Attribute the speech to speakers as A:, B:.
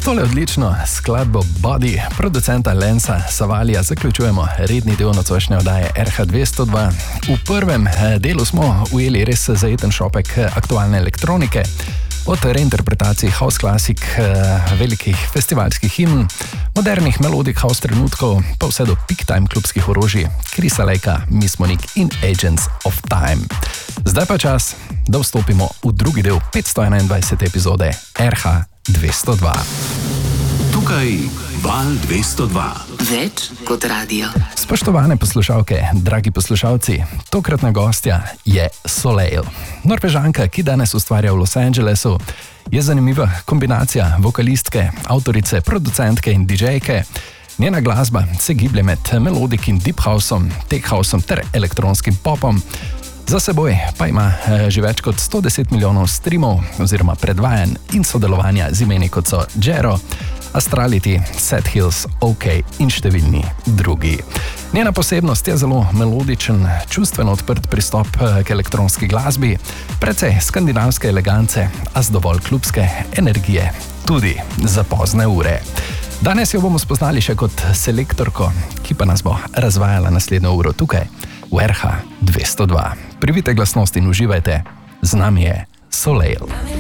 A: tole odlično skladbo Body producenta Lensa Savalija zaključujemo redni del nocojšnje oddaje RH202. V prvem delu smo ujeli res zajeten šopek aktualne elektronike, od reinterpretacij house classic, velikih festivalskih himn, modernih melodik house trenutkov, pa vse do peak time klubskih orožij, Chrisa Lakea, Miss Monique in Agents of Time. Zdaj pa čas, da vstopimo v drugi del 521. epizode RH202.
B: Tukaj Val 202.
C: Več kot radio.
A: Spoštovane poslušalke, dragi poslušalci, tokratna gostja je Soleil. Norvežanka, ki danes ustvarja v Los Angelesu, je zanimiva kombinacija vokalistke, avtorice, producentke in DJ-ke. Njena glasba se giblje med melodik in deep houseom, tech houseom ter elektronskim popom. Za seboj pa ima že več kot 110 milijonov streamov oziroma predvajanj in sodelovanja z imeni kot so Jero, Astrality, Sad Hills, OK in številni drugi. Njena posebnost je zelo melodičen, čustveno odprt pristop k elektronski glasbi, precej skandinavske elegance, a z dovolj klubske energije, tudi za pozne ure. Danes jo bomo spoznali še kot selektorko, ki pa nas bo razvajala naslednjo uro tukaj v RH202. Privite glasnost in uživajte, z nami je Soleil.